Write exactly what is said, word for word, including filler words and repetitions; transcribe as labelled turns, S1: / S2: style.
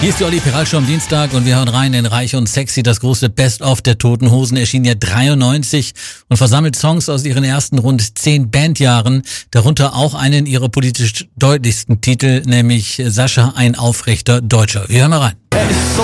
S1: Hier ist die Olli Piral Show am Dienstag und wir hören rein in Reich und Sexy. Das große Best-of der Toten Hosen erschien ja dreiundneunzig und versammelt Songs aus ihren ersten rund zehn Bandjahren, darunter auch einen ihrer politisch deutlichsten Titel, nämlich Sascha, ein aufrechter Deutscher. Wir hören mal rein.
S2: Er ist so